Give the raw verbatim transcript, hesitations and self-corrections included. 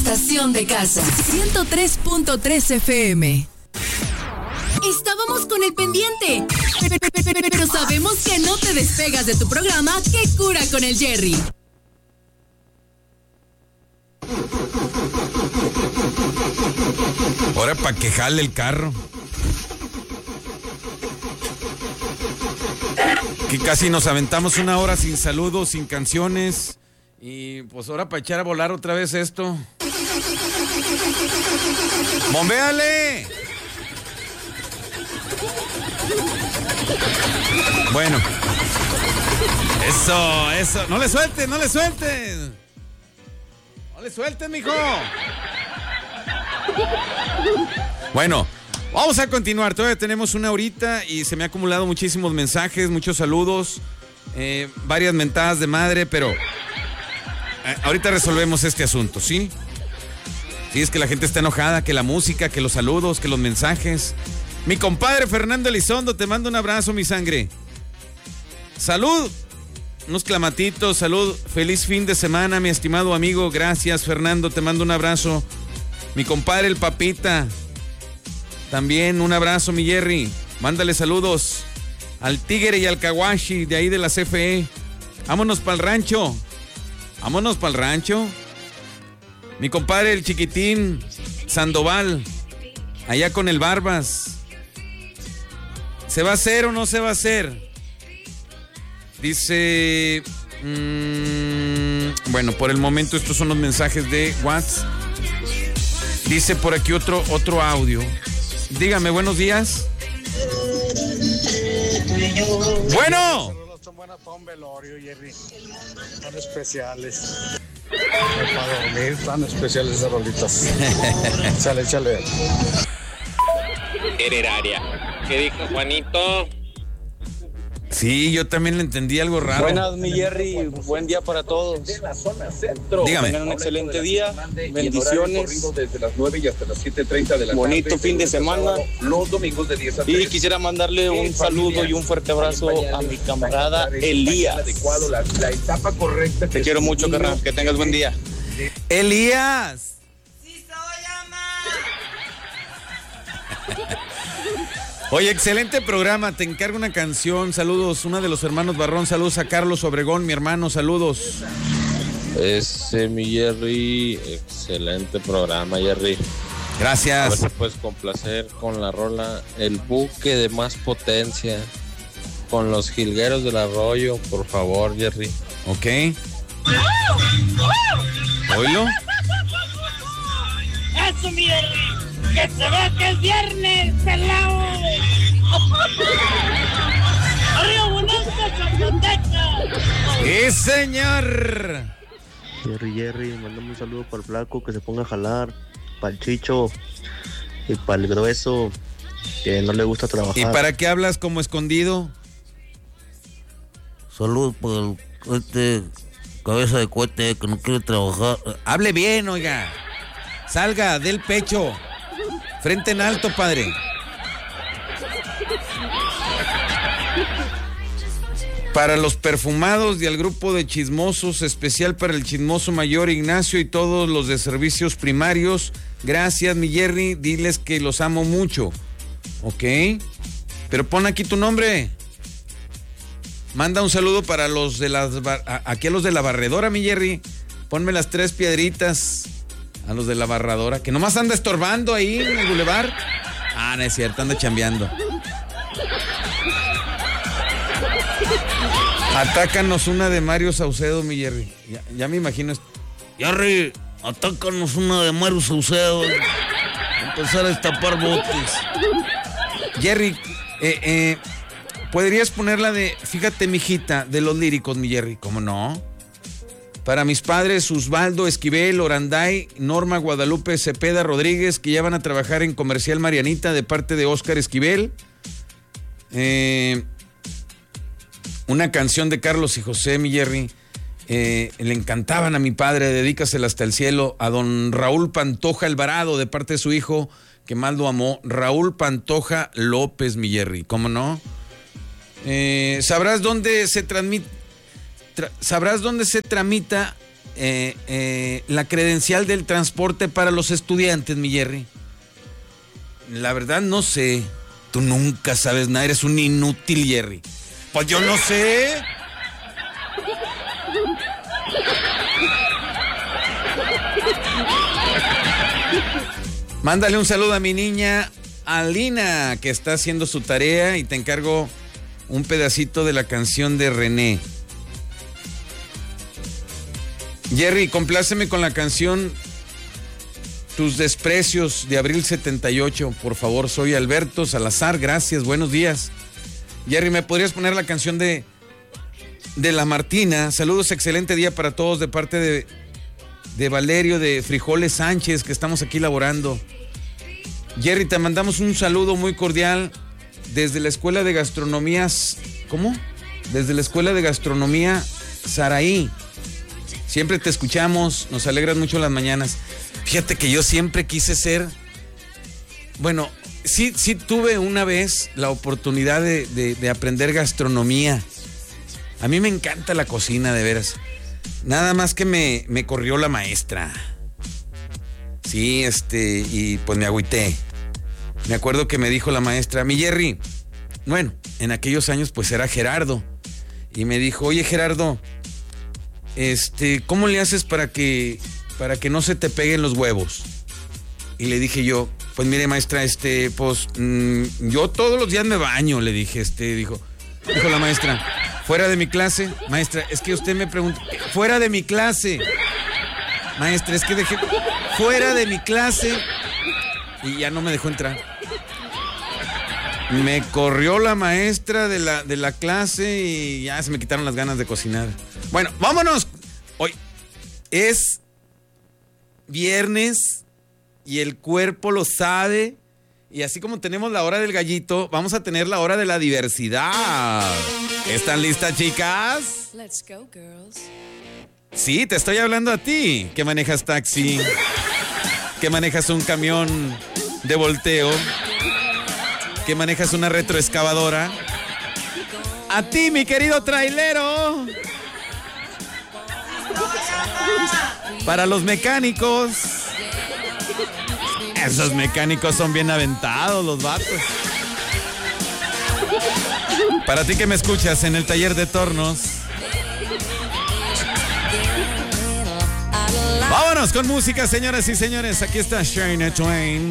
estación de casa. ciento tres punto tres F M. Estábamos con el pendiente, pero sabemos que no te despegas de tu programa ¿Qué cura con el Jerry? Ahora para que jale el carro. Que casi nos aventamos una hora sin saludos, sin canciones. Y pues ahora para echar a volar otra vez esto. ¡Bombéale! Bueno. Eso, eso. No le sueltes, no le sueltes. No le sueltes, mijo. Bueno, vamos a continuar. Todavía tenemos una horita y se me han acumulado muchísimos mensajes, muchos saludos, eh, varias mentadas de madre, pero eh, ahorita resolvemos este asunto, ¿sí? Sí, es que la gente está enojada, que la música, que los saludos, que los mensajes. Mi compadre Fernando Elizondo, te mando un abrazo, mi sangre. Salud. Unos clamatitos, salud, feliz fin de semana, mi estimado amigo. Gracias, Fernando, te mando un abrazo. Mi compadre el Papita, también un abrazo, mi Jerry. Mándale saludos al Tigre y al Kawashi de ahí de la C F E. Vámonos para el rancho. Vámonos para el rancho. Mi compadre el Chiquitín Sandoval, allá con el Barbas. ¿Se va a hacer o no se va a hacer? Dice, mmm, bueno, por el momento estos son los mensajes de WhatsApp. Dice por aquí otro, otro audio. Dígame, buenos días. Bueno. Son buenas para un velorio, Jerry. Son especiales. Para dormir, tan especiales esas rolitas. Chale, chale. Hereraria. ¿Qué dijo Juanito? Sí, yo también le entendí algo raro. Buenas, mi Jerry. Buen día para todos. Dígame. Tengan un excelente día. Bendiciones. Desde las nueve y hasta las siete treinta de la Bonito tarde, fin de semana. Los domingos de diez a tres. Y quisiera mandarle un saludo y un fuerte abrazo a mi camarada Elías. La, la etapa correcta. Te quiero mucho, carnal. Que tengas buen día. Elías. ¡Sí soy, ama! Oye, excelente programa, te encargo una canción, saludos, una de los hermanos Barrón, saludos a Carlos Obregón, mi hermano, saludos. Ese, mi Jerry, excelente programa, Jerry. Gracias. A ver si puedes complacer con la rola El Buque de Más Potencia, con los Jilgueros del Arroyo, por favor, Jerry. Ok. ¿Oílo? ¡Eso, mi Jerry! ¡Que se vea que es viernes, pelao! ¡Arriba, Bonanza, Zapoteca! ¡Sí, señor! Jerry, Jerry, mandame un saludo para el flaco que se ponga a jalar, para el Chicho y para el grueso que no le gusta trabajar. ¿Y para qué hablas como escondido? Saludos para el este cabeza de cohete que no quiere trabajar. Hable bien, oiga. Salga del pecho. Frente en alto, padre. Para los perfumados y al grupo de chismosos, especial para el chismoso mayor Ignacio y todos los de servicios primarios. Gracias, mi Jerry. Diles que los amo mucho. ¿Ok? Pero pon aquí tu nombre. Manda un saludo para los de las... Aquí a los de la barredora, mi Jerry. Ponme las tres piedritas a los de la barradora, que nomás anda estorbando ahí en el bulevar. Ah, no es cierto, anda chambeando. Atácanos una de Mario Saucedo, mi Jerry. Ya, ya me imagino esto. Jerry, atácanos una de Mario Saucedo. Empezar a destapar botes. Jerry, eh, eh, ¿podrías ponerla de, fíjate, mijita, de los líricos, mi Jerry? ¿Cómo no? Para mis padres, Osvaldo Esquivel, Oranday, Norma Guadalupe Cepeda Rodríguez, que ya van a trabajar en Comercial Marianita de parte de Óscar Esquivel. Eh, una canción de Carlos y José, mi Jerry. Eh, le encantaban a mi padre, dedícasela hasta el cielo. A don Raúl Pantoja Alvarado, de parte de su hijo, que más lo amó. Raúl Pantoja López, mi Jerry, ¿cómo no? Eh, ¿Sabrás dónde se transmite? Tra- ¿Sabrás dónde se tramita eh, eh, la credencial del transporte para los estudiantes, mi Jerry? La verdad no sé. Tú nunca sabes nada, eres un inútil, Jerry. Pues yo no sé. Mándale un saludo a mi niña Alina, que está haciendo su tarea, y te encargo un pedacito de la canción de René. Jerry, compláceme con la canción Tus Desprecios de Abril setenta y ocho, por favor. Soy Alberto Salazar, gracias, buenos días. Jerry, ¿me podrías poner la canción de, de La Martina? Saludos, excelente día para todos de parte de, de Valerio de Frijoles Sánchez, que estamos aquí laborando. Jerry, te mandamos un saludo muy cordial desde la Escuela de Gastronomía, ¿cómo? Desde la Escuela de Gastronomía Saraí. Siempre te escuchamos, nos alegran mucho las mañanas. Fíjate que yo siempre quise ser, bueno, sí, sí tuve una vez la oportunidad de, de, de aprender gastronomía. A mí me encanta la cocina, de veras. Nada más que me, me corrió la maestra. Sí, este, y pues me agüité. Me acuerdo que me dijo la maestra, mi Jerry, bueno, en aquellos años pues era Gerardo. Y me dijo, oye Gerardo, este, ¿cómo le haces para que, para que no se te peguen los huevos? Y le dije yo, pues mire maestra, este, pues mmm, yo todos los días me baño, le dije, este, dijo, dijo la maestra, fuera de mi clase, maestra, es que usted me pregunta, fuera de mi clase, maestra, es que dejé, fuera de mi clase, y ya no me dejó entrar. Me corrió la maestra de la, de la clase y ya se me quitaron las ganas de cocinar. Bueno, vámonos. Hoy es viernes y el cuerpo lo sabe. Y así como tenemos la hora del gallito, vamos a tener la hora de la diversidad. ¿Están listas, chicas? Let's go, girls. Sí, te estoy hablando a ti, que manejas taxi, que manejas un camión de volteo, que manejas una retroexcavadora. A ti, mi querido trailero. Para los mecánicos. Esos mecánicos son bien aventados, los vatos. Para ti que me escuchas en el taller de tornos. Vámonos con música, señoras y señores. Aquí está Shania Twain.